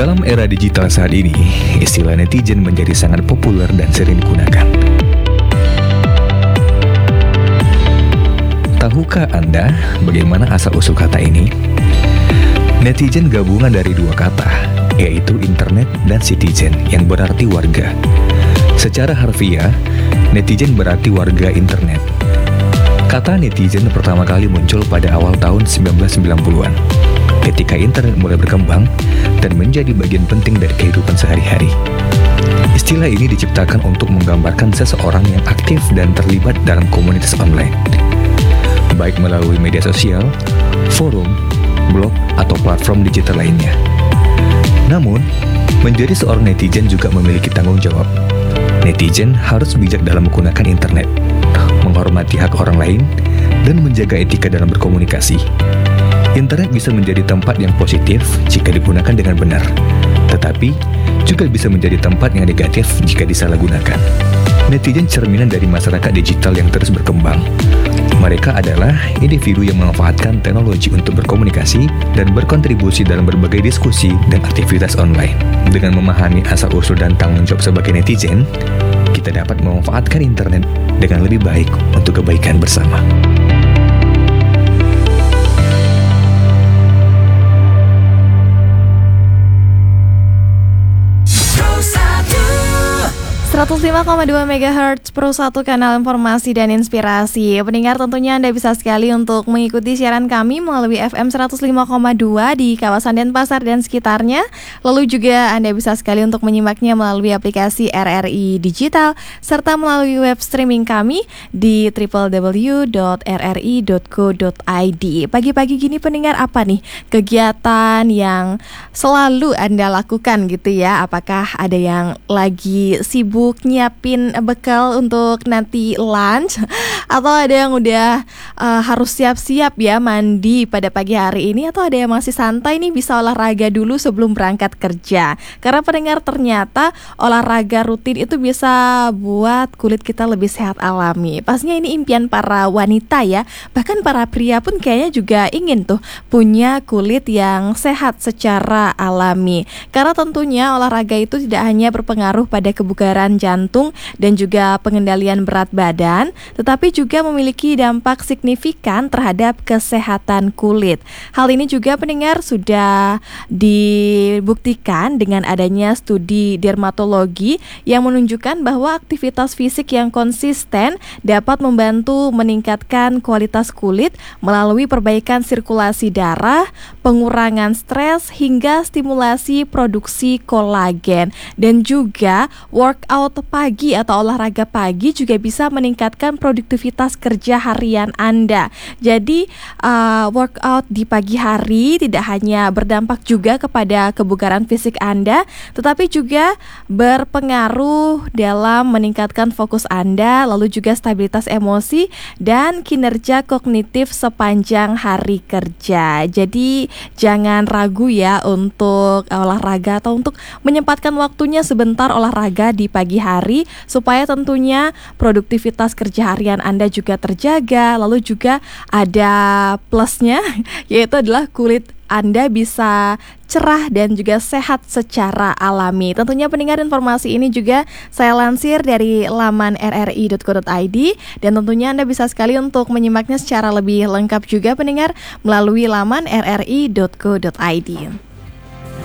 Dalam era digital saat ini, istilah netizen menjadi sangat populer dan sering digunakan. Tahukah Anda bagaimana asal-usul kata ini? Netizen gabungan dari dua kata, yaitu internet dan citizen, yang berarti warga. Secara harfiah, netizen berarti warga internet. Kata netizen pertama kali muncul pada awal tahun 1990-an, ketika internet mulai berkembang dan menjadi bagian penting dari kehidupan sehari-hari. Istilah ini diciptakan untuk menggambarkan seseorang yang aktif dan terlibat dalam komunitas online, baik melalui media sosial, forum, blog, atau platform digital lainnya. Namun, menjadi seorang netizen juga memiliki tanggung jawab. Netizen harus bijak dalam menggunakan internet, menghormati hak orang lain, dan menjaga etika dalam berkomunikasi. Internet bisa menjadi tempat yang positif jika digunakan dengan benar, tetapi juga bisa menjadi tempat yang negatif jika disalahgunakan. Netizen cerminan dari masyarakat digital yang terus berkembang. Mereka adalah individu yang memanfaatkan teknologi untuk berkomunikasi dan berkontribusi dalam berbagai diskusi dan aktivitas online. Dengan memahami asal-usul dan tanggung jawab sebagai netizen, kita dapat memanfaatkan internet dengan lebih baik untuk kebaikan bersama. 105,2 MHz Pro 1 kanal informasi dan inspirasi. Pendengar, tentunya Anda bisa sekali untuk mengikuti siaran kami melalui FM 105,2 di kawasan Denpasar dan sekitarnya. Lalu juga Anda bisa sekali untuk menyimaknya melalui aplikasi RRI Digital serta melalui web streaming kami di www.rri.co.id. Pagi-pagi gini pendengar, apa nih kegiatan yang selalu Anda lakukan gitu ya? Apakah ada yang lagi sibuk nyiapin bekal untuk nanti lunch, atau ada yang udah harus siap-siap ya mandi pada pagi hari ini, atau ada yang masih santai nih bisa olahraga dulu sebelum berangkat kerja? Karena pendengar, ternyata olahraga rutin itu bisa buat kulit kita lebih sehat alami. Pastinya ini impian para wanita ya, bahkan para pria pun kayaknya juga ingin tuh punya kulit yang sehat secara alami. Karena tentunya olahraga itu tidak hanya berpengaruh pada kebugaran jantung dan juga pengendalian berat badan, tetapi juga memiliki dampak signifikan terhadap kesehatan kulit. Hal ini juga pendengar sudah dibuktikan dengan adanya studi dermatologi yang menunjukkan bahwa aktivitas fisik yang konsisten dapat membantu meningkatkan kualitas kulit melalui perbaikan sirkulasi darah, pengurangan stres, hingga stimulasi produksi kolagen. Dan juga workout pagi atau olahraga pagi juga bisa meningkatkan produktivitas kerja harian Anda. Jadi workout di pagi hari tidak hanya berdampak juga kepada kebugaran fisik Anda, tetapi juga berpengaruh dalam meningkatkan fokus Anda, lalu juga stabilitas emosi dan kinerja kognitif sepanjang hari kerja. Jadi jangan ragu ya untuk olahraga atau untuk menyempatkan waktunya sebentar olahraga di pagi hari, supaya tentunya produktivitas kerja harian Anda juga terjaga. Lalu juga ada plusnya, yaitu adalah kulit Anda bisa cerah dan juga sehat secara alami. Tentunya pendengar, informasi ini juga saya lansir dari laman rri.co.id, dan tentunya Anda bisa sekali untuk menyimaknya secara lebih lengkap juga pendengar melalui laman rri.co.id.